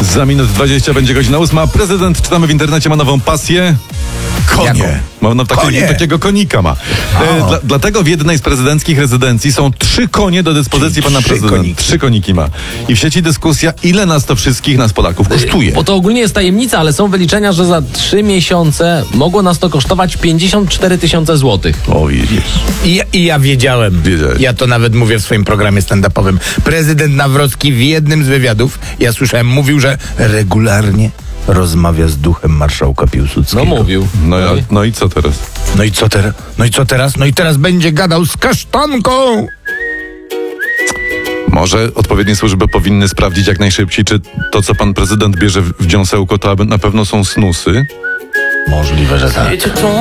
Za minut 20 będzie godzina 8. Prezydent, czytamy w internecie, ma nową pasję. Konie. Takiego konika ma. Dlatego w jednej z prezydenckich rezydencji są 3 konie do dyspozycji pana prezydenta. 3 koniki ma. I w sieci dyskusja, ile nas to wszystkich, nas Polaków, kosztuje. Bo to ogólnie jest tajemnica, ale są wyliczenia, że za 3 miesiące mogło nas to kosztować 54 000 złotych. O, widzisz. I ja wiedziałem. Wiedziałeś. Ja to nawet mówię w swoim programie stand-upowym. Prezydent Nawrocki w jednym z wywiadów, ja słyszałem, mówił, że regularnie rozmawia z duchem marszałka Piłsudskiego. No mówił. No i co teraz? No i co teraz? No i teraz będzie gadał z kasztanką. Może odpowiednie służby powinny sprawdzić jak najszybciej, czy to, co pan prezydent bierze w dziąsełko, to na pewno są snusy. Możliwe, że tak.